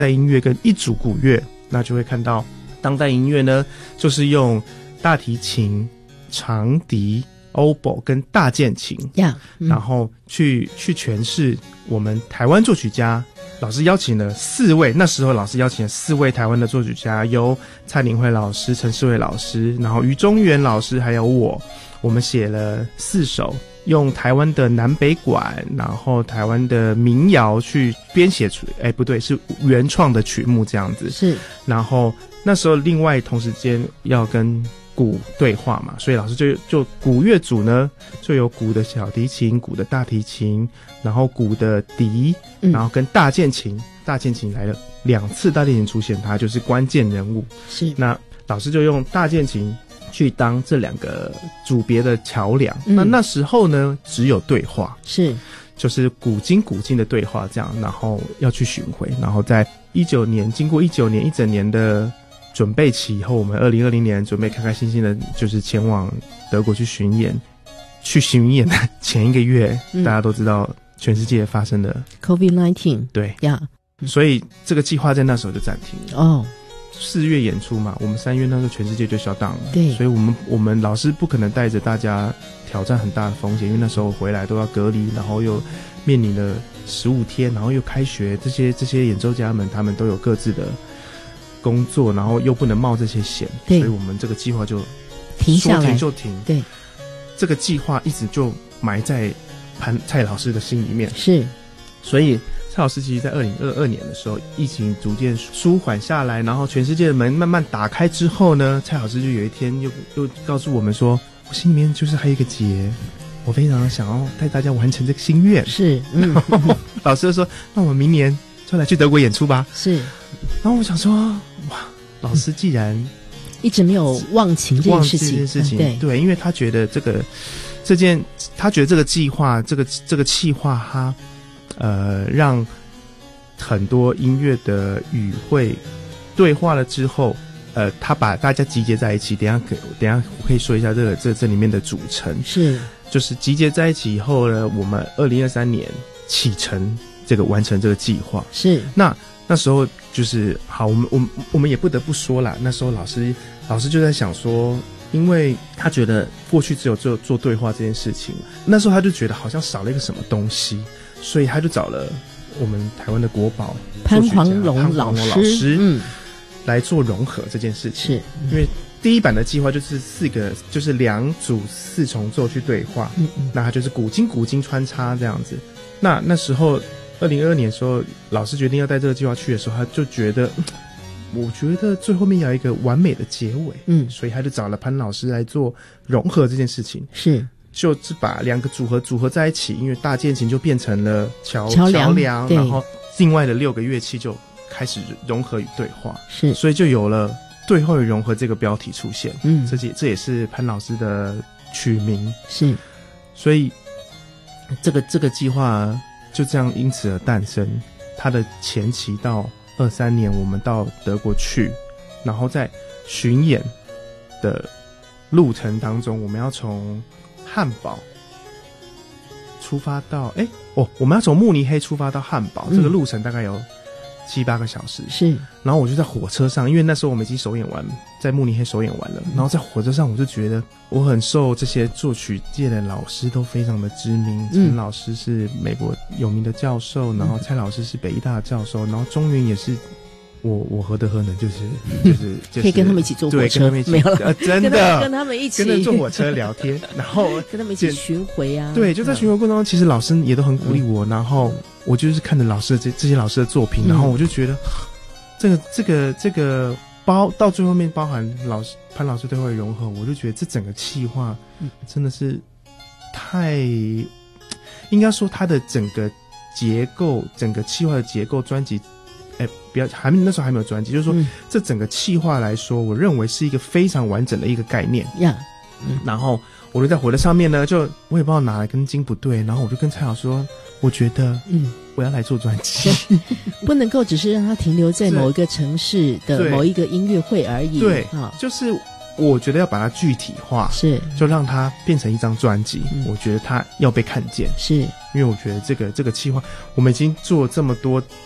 代音乐跟一组古乐，那就会看到当代音乐呢，就是用大提琴、长笛、oboe 跟大键琴，然后去诠释我们台湾作曲家。老师邀请了4位，那时候老师邀请了4位台湾的作曲家，由蔡林慧老师、陈世伟老师，然后于中原老师，还有我们写了4首，用台湾的南北管，然后台湾的民谣去编写出，不对，是原创的曲目这样子。是，然后那时候另外同时间要跟鼓对话嘛，所以老师就鼓乐组呢，就有鼓的小提琴、鼓的大提琴，然后鼓的笛，然后跟大键琴来了2次，大键琴出现，它就是关键人物。是，那老师就用大键琴去当这2个组别的桥梁。那时候呢，只有对话，是，就是古今的对话这样，然后要去巡回，然后在19年，经过19年一整年的准备期以后，我们2020年准备开开心心的，就是前往德国去巡演。去巡演的前1个月，大家都知道全世界发生了 COVID-19， 对呀，所以这个计划在那时候就暂停了。4月演出嘛，我们3月那时候全世界就shut down了，对，所以我们老师不可能带着大家挑战很大的风险，因为那时候回来都要隔离，然后又面临了15天，然后又开学，这些演奏家们他们都有各自的工作，然后又不能冒这些险，所以我们这个计划就停下来，说停就停。对，这个计划一直就埋在蔡老师的心里面。是，所以蔡老师其实在2022年的时候，疫情逐渐舒缓下来，然后全世界的门慢慢打开之后呢，蔡老师就有一天又告诉我们说，我心里面就是还有一个结，我非常想要带大家完成这个心愿。是，老师就说，那我们明年就来去德国演出吧。是，然后我想说，哇，老师既然一直没有忘情这件事情， 对，因为他觉得他觉得这个计划，这个企划，他让很多音乐的语汇对话了之后，他把大家集结在一起。等一下我可以说一下这里面的组成，是就是集结在一起以后呢，我们2023年启程完成这个计划。是，那时候就是好，我们也不得不说啦，那时候老师就在想说，因为他觉得过去只有做对话这件事情，那时候他就觉得好像少了一个什么东西，所以他就找了我们台湾的国宝潘黄龙老师来做融合这件事情。是，因为第一版的计划就是就是2组4重奏去对话，那他就是古今穿插这样子。那时候2022年的时候，老师决定要带这个计划去的时候，他就觉得，我觉得最后面要有一个完美的结尾，所以他就找了潘老师来做融合这件事情。是，就是把2个组合在一起，因为大键琴就变成了桥梁，然后另外的6个乐器就开始融合与对话。是，所以就有了对话与融合这个标题出现。这也是潘老师的取名。是，所以这个计划就这样因此而诞生。它的前期到23年，我们到德国去，然后在巡演的路程当中，我们要从汉堡出发到我们要从慕尼黑出发到汉堡，这个路程大概有7-8个小时。是，然后我就在火车上，因为那时候我们已经首演完，在慕尼黑首演完了，然后在火车上我就觉得我很受这些作曲界的老师都非常的知名。陈老师是美国有名的教授，然后蔡老师是北医大的教授，然后中原也是我何德何能，就是可以跟他们一起坐火车，对，跟他们一起，没有了， 真的跟他们一起跟着坐火车聊天，然后跟他们一起巡回啊。 对，就在巡回过程中，其实老师也都很鼓励我，然后我就是看着老师这些老师的作品，然后我就觉得这个到最后面包含潘老师对会融合，我就觉得这整个企划真的是太，应该说它的整个结构，整个企划的结构，专辑那时候还没有专辑，就是说这整个企划来说，我认为是一个非常完整的一个概念。然后我就在火车上面呢，就我也不知道哪来根筋不对，然后我就跟蔡老师说，我觉得我要来做专辑， 不能够只是让它停留在某一个城市的某一个音乐会而已。对， 就是我觉得要把它具体化，是就让它变成一张专辑。我觉得它要被看见，是因为我觉得这个企划，我们已经做这么多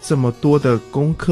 这么多的功课。